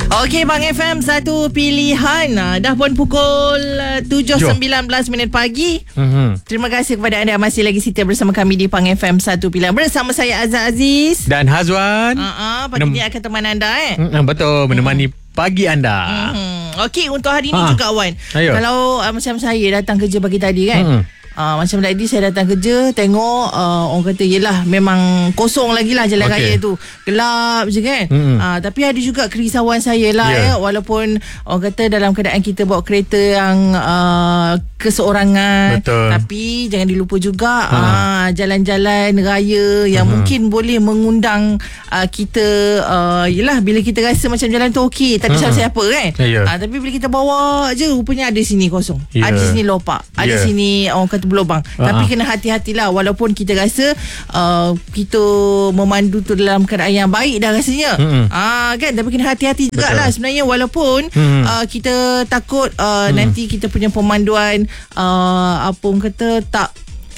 Okey, Bang FM, satu pilihan. Dah pun pukul 7.19 minit pagi. Terima kasih kepada anda yang masih lagi setia bersama kami di Bang FM, satu pilihan. Bersama saya Azhar Aziz dan Hazwan. Pagi ni akan teman anda betul, menemani pagi anda. Okey, untuk hari ni juga Wan. Ayo. Kalau macam saya datang kerja pagi tadi kan, macam tadi saya datang kerja, tengok orang kata yelah memang kosong lagi lah jalan raya tu, gelap je kan. Tapi ada juga kerisauan saya lah walaupun orang kata dalam keadaan kita bawa kereta yang keseorangan. Betul. Tapi jangan dilupa juga jalan-jalan raya yang mungkin boleh mengundang kita, yelah bila kita rasa macam jalan tu okey, tak ada siapa kan. Tapi bila kita bawa je, rupanya ada sini kosong, ada sini lopak, ada sini orang kata berlubang. Tapi kena hati-hatilah, walaupun kita rasa kita memandu tu dalam keadaan yang baik dah rasanya, kan, tapi kena hati-hati jugalah sebenarnya, walaupun kita takut nanti kita punya pemanduan apa orang kata tak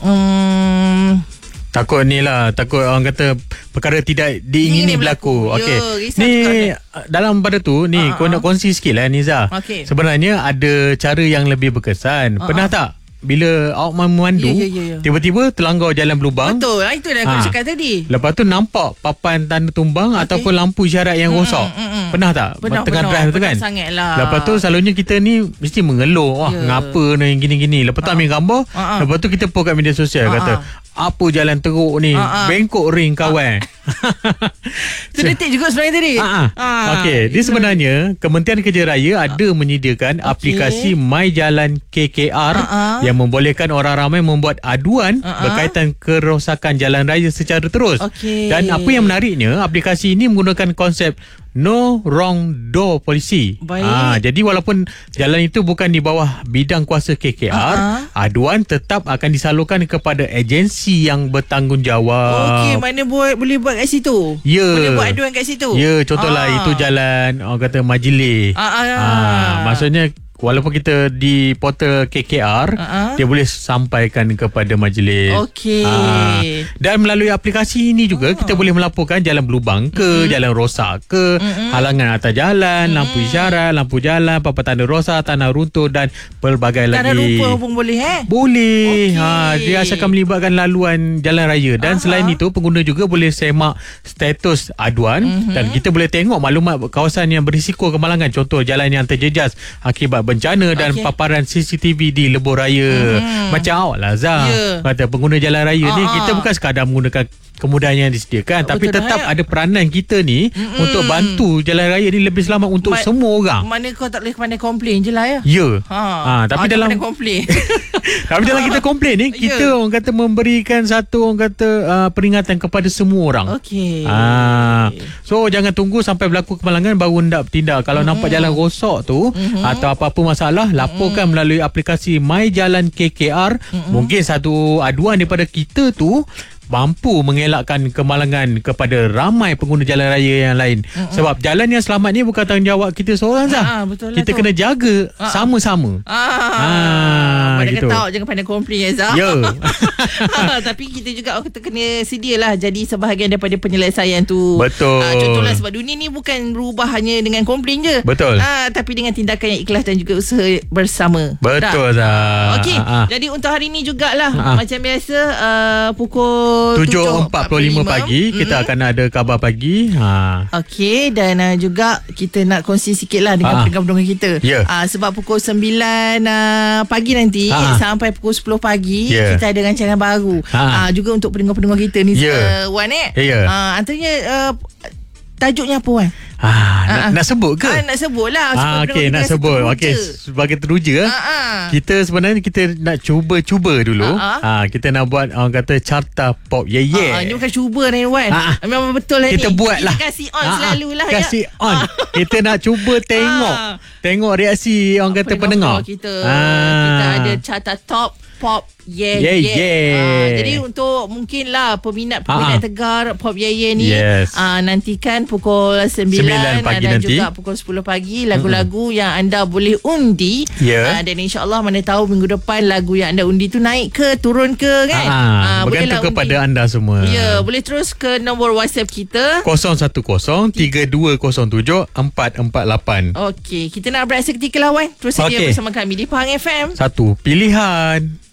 takut ni lah, takut orang kata perkara tidak diingini berlaku. Okey. Ni dalam pada tu ni kau nak kongsi sikit lah Niza. Sebenarnya ada cara yang lebih berkesan. Pernah tak bila awak memandu tiba-tiba terlanggar jalan berlubang? Betul, itu dah aku cakap tadi. Lepas tu nampak papan tanda tumbang ataupun lampu isyarat yang rosak. Pernah tak? Tengah drive tu kan? Lepas tu selalunya kita ni mesti mengeluh, wah ngapa ni gini-gini. Lepas tu ambil gambar, lepas tu kita post kat media sosial, kata apa jalan teruk ni, bengkok ring kawan. Terdetik juga sebenarnya tadi. Okey, dia sebenarnya Kementerian Kerja Raya ada menyediakan aplikasi My Jalan KKR yang membolehkan orang ramai membuat aduan berkaitan kerosakan jalan raya secara terus. Dan apa yang menariknya, aplikasi ini menggunakan konsep No Wrong Door Policy. Jadi walaupun jalan itu bukan di bawah bidang kuasa KKR, aduan tetap akan disalurkan kepada agensi yang bertanggungjawab. Okey, mana boleh buat kat situ? Boleh buat aduan kat situ? Contohlah itu jalan orang kata majlis. Maksudnya walaupun kita di portal KKR, dia boleh sampaikan kepada majlis. Dan melalui aplikasi ini juga kita boleh melaporkan jalan berlubang ke, jalan rosak ke, halangan atas jalan, lampu isyarat, lampu jalan, papan tanda rosak, tanah runtuh dan pelbagai lagi. Tanda rupa pun boleh Boleh. Dia asalkan melibatkan laluan jalan raya. Dan selain itu, pengguna juga boleh semak status aduan dan kita boleh tengok maklumat kawasan yang berisiko kemalangan, contoh jalan yang terjejas akibat bencana dan paparan CCTV di lebuh raya. Macam awak lah Zah, kata pengguna jalan raya ni, kita bukan sekadar menggunakan kemudahan yang disediakan, tapi tetap ada peranan kita ni untuk bantu jalan raya ni lebih selamat untuk semua orang. Mana kau tak boleh pandai komplain je lah ya. Tapi dalam komplain tapi dalam kita komplain ni, kita orang kata memberikan satu orang kata peringatan kepada semua orang. So jangan tunggu sampai berlaku kemalangan baru hendak bertindak. Kalau nampak jalan rosak tu atau apa-apa masalah, laporkan melalui aplikasi My Jalan KKR. Mungkin satu aduan daripada kita tu mampu mengelakkan kemalangan kepada ramai pengguna jalan raya yang lain. Sebab jalan yang selamat ni bukan tanggungjawab kita seorang Zah. Kita kena jaga sama-sama. Gitu. Tahu jangan pandai komplain Zah. Tapi kita juga kita kena sedialah jadi sebahagian daripada penyelesaian tu. Betul. Contohlah, sebab dunia ni bukan berubah hanya dengan komplain je. Betul. Tapi dengan tindakan yang ikhlas dan juga usaha bersama. Betul Zah. Okey. Jadi untuk hari ni jugalah macam biasa pukul 7.45 pagi kita akan ada khabar pagi. Okey, dan juga kita nak kongsi sikit lah dengan pendengar-pendengar kita. Sebab pukul 9 pagi nanti sampai pukul 10 pagi kita ada rancangan baru. Juga untuk pendengar-pendengar kita ni Wan antaranya tajuknya apa Wan? Nak sebut ke? Nak sebut lah. Okey, nak sebut. Okey, sebagai teruja kita sebenarnya kita nak cuba dulu. Kita nak buat orang kata carta pop. Ini bukan cuba ni Wan. Memang betul lah kita ni. Buat lah. Kita kasih on selalu lah. Kasih on. Kita nak cuba tengok reaksi orang kata pendengar. Kita ada carta top Pop Ye Yeah, Ye. yeah. Jadi untuk mungkinlah peminat-peminat tegar Pop Ye Ye ni, nantikan pukul 9 pagi dan nanti. juga pukul 10 pagi lagu-lagu yang anda boleh undi. Dan insyaAllah mana tahu minggu depan lagu yang anda undi tu naik ke turun ke kan. Bergantung kepada anda semua. Ya, boleh terus ke nombor WhatsApp kita 010-3207-448. Okey, kita nak berehat seketika lawan. Terus sedia bersama kami di Pahang FM. Satu pilihan.